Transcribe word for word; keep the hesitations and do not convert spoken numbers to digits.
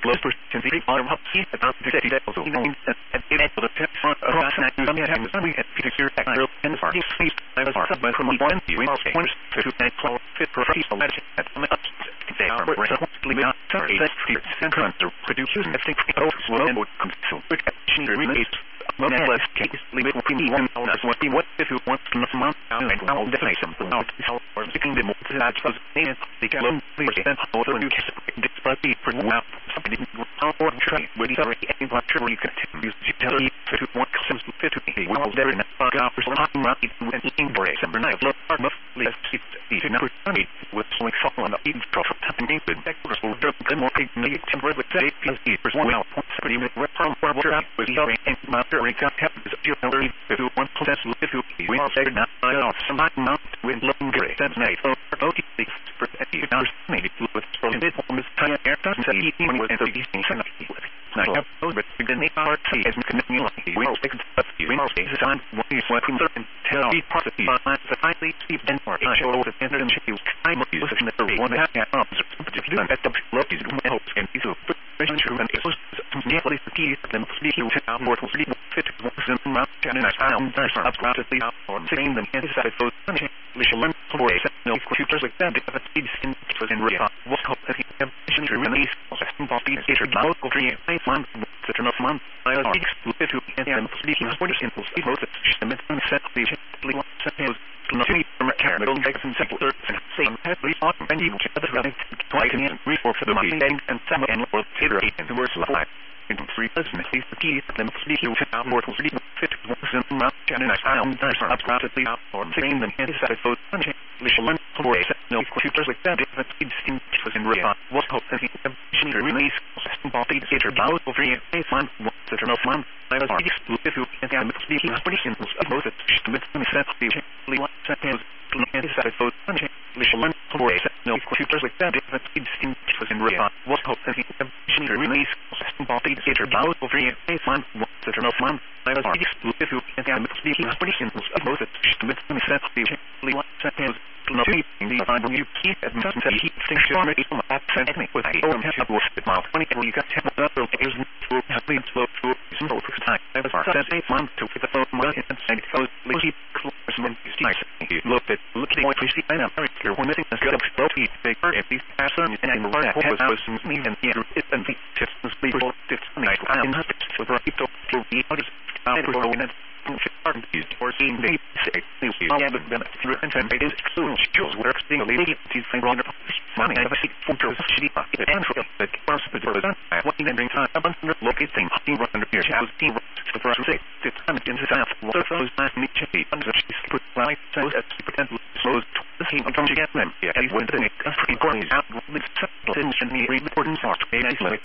close person the bottom up see about the city that also known as it at the tip front across and some have some we had picture back real and far this please I was but from one view in points to that flow fit for free so that at the up they are really not sorry that fear and to produce I think oh slow and comes to which she released well let's case leave it with me one as what what if you want to know and I'll definitely something out how or thinking the more that was and the galon please and how to new case but the for now something how or try with the any what you can use to tell you to what comes to fit to be well there in for some right and in break number nine look let's keep the number twenty with like fall on the even drop tapping with back for the more negative temporary with say is well pretty much from water out with the and master recap happens if you if you want to if you we are saying now some not with longer that's nice so okay for you now maybe with from this on this time air doesn't say even with the distinction I have those but the name our tea is connecting like we will take a few more days on what is what we learn tell the process the finally Steve and or show the standard and show time of use in the one that has particular at the look is help and is a true and it was nearly the key them speaking to our more fit was in my channel I found there's up to the or saying them inside those Michelin for no computers like that if it's in was in real what hope that he have to release body is about three eight months to turn off month I was excluded to and speaking of what is in the most and set the suppose not from a caramel takes and simple and same every autumn and you get the running twice and reform for the money and some and for theater and the worst life in three business is the key to them speak you to mortal three fit was in my channel I found there's up rapidly out or saying them inside those Michelin for no computers like that if it's distinct was in real what hope that he have release body theater about over eight months to turn off month I was excluded to and I'm speaking of positions of both it with me set the seconds inside those Michelin for no computers like that if it's distinct was in real what hope that he have release body theater about over eight months to turn off month I was excluded to and I'm speaking of positions of both it with me set the seconds no the Bible you keep and doesn't say he thinks you're ready from that sent me with a own have was the mouth twenty you got ten other is to have been slow to some over time I was said eight months to the phone money and said so keep close when you nice you look at look at what you see and I'm very clear when missing the good of slow to take if these person and I'm right I was me and the it and the tips and sleep or tips nice I'm not so right to to be out of or seeing they say you see all the benefits and ten it is soon shows works being a lady she's saying wrong money I have a seat for she and for the first the person what in bring time a bunch of locating team under here she has team the first say it's time in the south what are those nice meet she under she's put right so as to pretend slows the thing until she gets them yeah he went in it pretty corny out with something me reporting sort of nicely